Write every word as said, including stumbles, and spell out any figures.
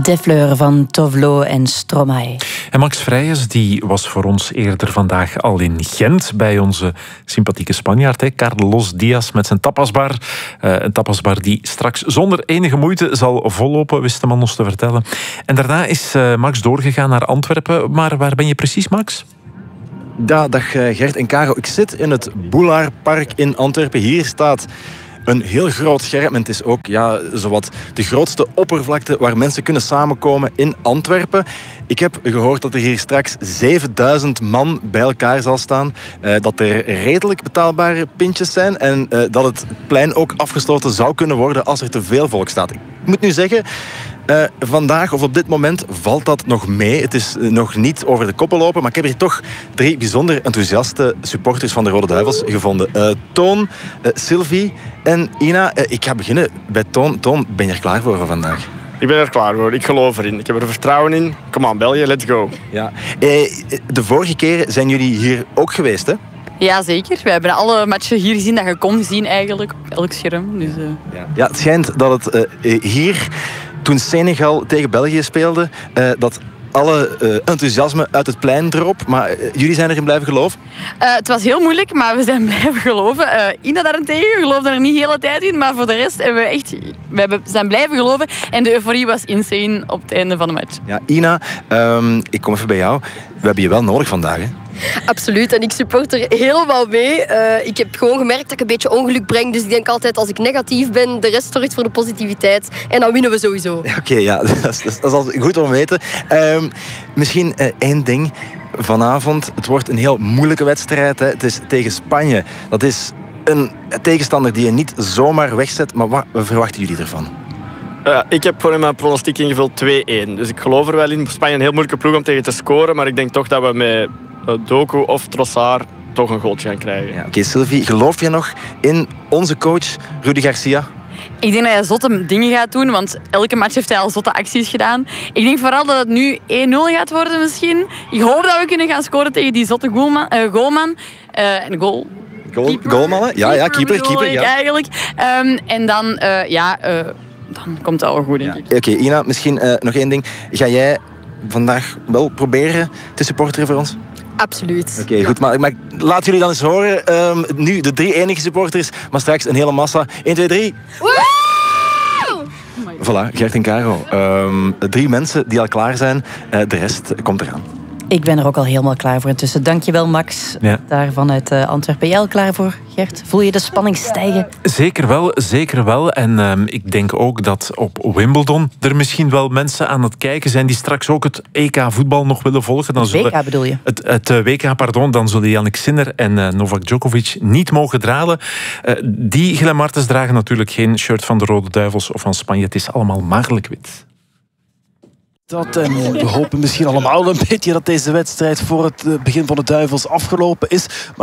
De Fleur van Tovlo en Stromae. En Max Vrijers die was voor ons eerder vandaag al in Gent bij onze sympathieke Spanjaard, hè, Carlos Diaz met zijn tapasbar. Uh, een tapasbar die straks zonder enige moeite zal vollopen, wist de man ons te vertellen. En daarna is uh, Max doorgegaan naar Antwerpen. Maar waar ben je precies, Max? Ja, dag Gert en Caro. Ik zit in het Boulaardpark in Antwerpen. Hier staat een heel groot scherm. En het is ook ja, zowat de grootste oppervlakte waar mensen kunnen samenkomen in Antwerpen. Ik heb gehoord dat er hier straks zevenduizend man bij elkaar zal staan. Uh, dat er redelijk betaalbare pintjes zijn. En uh, dat het plein ook afgesloten zou kunnen worden als er te veel volk staat. Ik moet nu zeggen, Uh, vandaag of op dit moment valt dat nog mee. Het is uh, nog niet over de koppen lopen. Maar ik heb hier toch drie bijzonder enthousiaste supporters van de Rode Duivels gevonden. Uh, Toon, uh, Sylvie en Ina. Uh, ik ga beginnen bij Toon. Toon, ben je er klaar voor voor vandaag? Ik ben er klaar voor. Ik geloof erin. Ik heb er vertrouwen in. Kom aan, België, let's go. Ja. Uh, de vorige keren zijn jullie hier ook geweest, hè? Ja, zeker. We hebben alle matchen hier gezien dat je kon zien eigenlijk. Op elk scherm. Dus, uh... ja. ja, het schijnt dat het uh, hier, toen Senegal tegen België speelde, uh, dat alle uh, enthousiasme uit het plein erop. Maar uh, jullie zijn erin blijven geloven? Uh, het was heel moeilijk, maar we zijn blijven geloven. Uh, Ina daarentegen geloofde er niet de hele tijd in. Maar voor de rest hebben we echt we hebben, zijn blijven geloven. En de euforie was insane op het einde van de match. Ja, Ina, um, ik kom even bij jou. We hebben je wel nodig vandaag, hè? Absoluut, en ik support er helemaal mee. Uh, ik heb gewoon gemerkt dat ik een beetje ongeluk breng. Dus ik denk altijd, als ik negatief ben, de rest zorgt voor de positiviteit. En dan winnen we sowieso. Oké, okay, ja, dat is, dat is al goed om te weten. Um, misschien uh, één ding. Vanavond, het wordt een heel moeilijke wedstrijd. Hè. Het is tegen Spanje. Dat is een tegenstander die je niet zomaar wegzet. Maar wat verwachten jullie ervan? Uh, ik heb voor mijn pronostiek ingevuld twee-één. Dus ik geloof er wel in. Spanje een heel moeilijke ploeg om tegen te scoren. Maar ik denk toch dat we met uh, Doku of Trossard toch een goaltje gaan krijgen. Ja, Oké, okay, Sylvie, geloof je nog in onze coach Rudy Garcia? Ik denk dat hij zotte dingen gaat doen, want elke match heeft hij al zotte acties gedaan. Ik denk vooral dat het nu één-nul gaat worden misschien. Ik hoop dat we kunnen gaan scoren tegen die zotte goalman. Uh, goalman. Uh, en goal... Goal, goalman, ja, ja, keeper, keeper. Ja. Eigenlijk. Um, en dan, uh, ja... Uh, Dan komt het al goed, denk ik. Ja. Oké, okay, Ina, misschien uh, nog één ding. Ga jij vandaag wel proberen te supporteren voor ons? Absoluut. Oké, okay, goed. Maar, maar laat jullie dan eens horen. Um, nu de drie enige supporters, maar straks een hele massa. één, twee, drie. Woe! Voilà, Gert en Caro. Um, drie mensen die al klaar zijn. Uh, de rest komt eraan. Ik ben er ook al helemaal klaar voor intussen. Dankjewel, Max. Ja. Daar vanuit uh, Antwerpen. Ben jij al klaar voor, Gert? Voel je de spanning stijgen? Zeker wel, zeker wel. En uh, ik denk ook dat op Wimbledon er misschien wel mensen aan het kijken zijn die straks ook het E K voetbal nog willen volgen. Dan het W K bedoel je? Het, het uh, W K, pardon. Dan zullen Jannik Sinner en uh, Novak Djokovic niet mogen dralen. Uh, die Gilles Martens dragen natuurlijk geen shirt van de Rode Duivels of van Spanje. Het is allemaal maagdelijk wit. Dat, en we hopen misschien allemaal een beetje dat deze wedstrijd voor het begin van de Duivels afgelopen is. Maar